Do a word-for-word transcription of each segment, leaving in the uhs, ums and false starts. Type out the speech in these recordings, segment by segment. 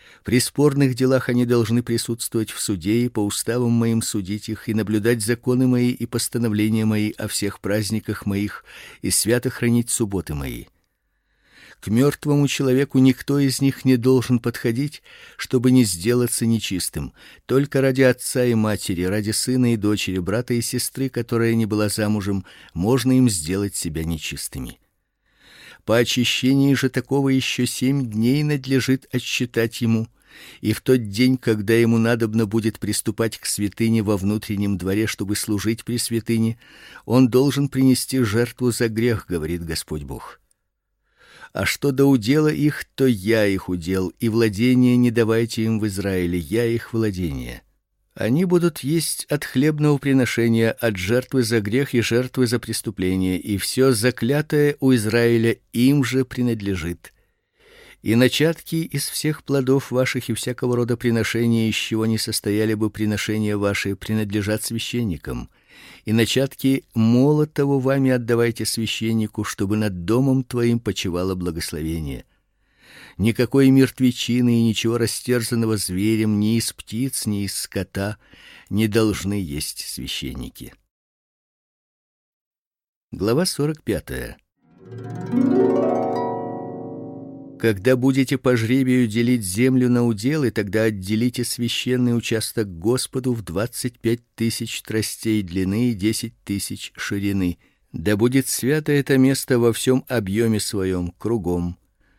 При спорных делах они должны присутствовать в суде и по уставам моим судить их и наблюдать законы мои и постановления мои о всех праздниках моих и свято хранить субботы мои. К мертвому человеку никто из них не должен подходить, чтобы не сделаться нечистым. Только ради отца и матери, ради сына и дочери, брата и сестры, которая не была замужем, можно им сделать себя нечистыми. По очищении же такого еще семь дней надлежит отсчитать ему, и в тот день, когда ему надобно будет приступать к святыне во внутреннем дворе, чтобы служить при святыне, он должен принести жертву за грех, говорит Господь Бог. А что до удела их, то я их удел, и владения не давайте им в Израиле, я их владение. Они будут есть от хлебного приношения, от жертвы за грех и жертвы за преступление, и все заклятое у Израиля им же принадлежит. И начатки из всех плодов ваших и всякого рода приношения, из чего не состояли бы приношения ваши, принадлежат священникам. И начатки молотого вами отдавайте священнику, чтобы над домом твоим почивало благословение. Никакой мертвечины и ничего растерзанного зверем ни из птиц, ни из скота не должны есть священники. Глава сорок пятая. Когда будете по жребию делить землю на уделы, тогда отделите священный участок Господу в двадцать пять тысяч тростей длины и десять тысяч ширины. Да будет свято это место во всем объеме своем, кругом.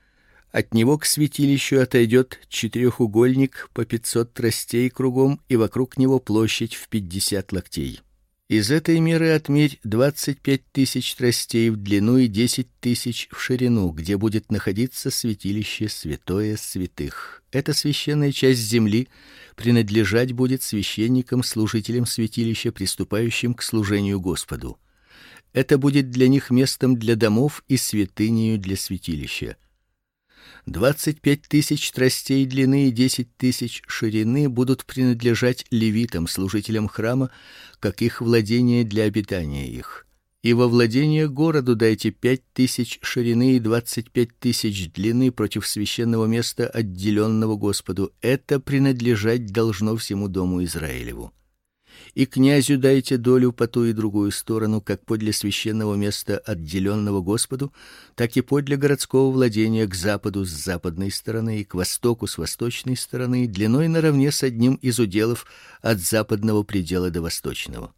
От него к святилищу отойдет четырехугольник по пятьсот тростей кругом, и вокруг него площадь в пятьдесят локтей. Из этой меры отмерь двадцать пять тысяч тростей в длину и десять тысяч в ширину, где будет находиться святилище святое святых. Эта священная часть земли принадлежать будет священникам, служителям святилища, приступающим к служению Господу. Это будет для них местом для домов и святынею для святилища. Двадцать пять тысяч тростей длины и десять тысяч ширины будут принадлежать левитам, служителям храма, как их владение для обитания их. И во владение городу дайте пять тысяч ширины и двадцать пять тысяч длины против священного места, отделенного Господу. Это принадлежать должно всему дому Израилеву. И князю дайте долю по ту и другую сторону, как подле священного места, отделенного Господу, так и подле городского владения к западу с западной стороны и к востоку с восточной стороны, длиной наравне с одним из уделов от западного предела до восточного.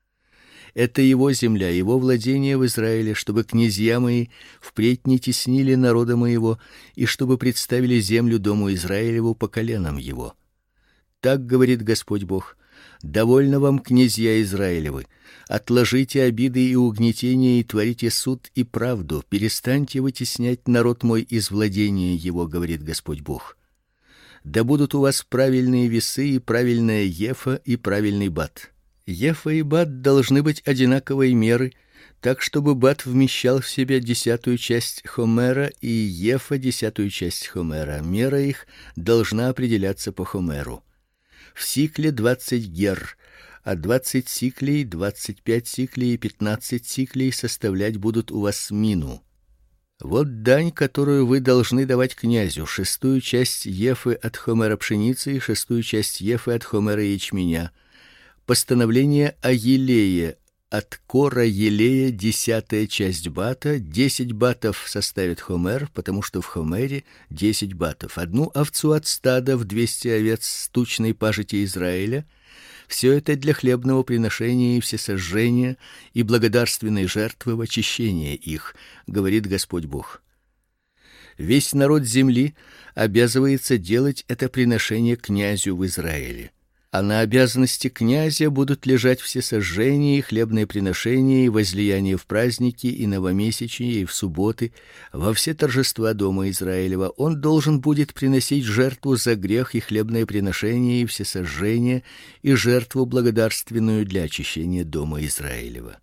Это его земля, его владение в Израиле, чтобы князья мои впредь не теснили народа моего, и чтобы представили землю дому Израилеву по коленам его. Так говорит Господь Бог: довольно вам, князья Израилевы, отложите обиды и угнетения и творите суд и правду, перестаньте вытеснять народ мой из владения его, говорит Господь Бог. Да будут у вас правильные весы и правильная ефа и правильный бат. Ефа и бат должны быть одинаковой меры, так чтобы бат вмещал в себя десятую часть хомера и ефа десятую часть хомера. Мера их должна определяться по хомеру. В сикле двадцать гер, а двадцать сиклей, двадцать пять сиклей и пятнадцать сиклей составлять будут у вас мину. Вот дань, которую вы должны давать князю: шестую часть ефы от хомера пшеницы и шестую часть ефы от хомера ячменя. Постановление о елее: от кора елея десятая часть бата, десять батов составит хомер, потому что в хомере десять батов. Одну овцу от стада в двести овец с тучной пажити Израиля. Все это для хлебного приношения и всесожжения и благодарственной жертвы в очищение их, говорит Господь Бог. Весь народ земли обязывается делать это приношение князю в Израиле. А на обязанности князя будут лежать все сожжения и хлебные приношения и возлияния в праздники и новомесячные и в субботы, во все торжества дома Израилева. Он должен будет приносить жертву за грех и хлебное приношение и все сожжения и жертву благодарственную для очищения дома Израилева.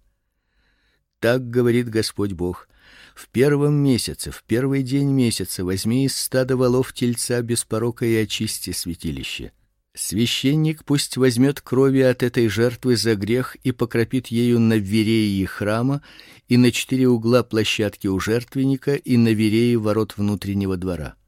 Так говорит Господь Бог: в первом месяце, в первый день месяца возьми из стада волов тельца без порока и очисти святилище. Священник пусть возьмет крови от этой жертвы за грех и покропит ею на вереи храма и на четыре угла площадки у жертвенника и на вереи ворот внутреннего двора.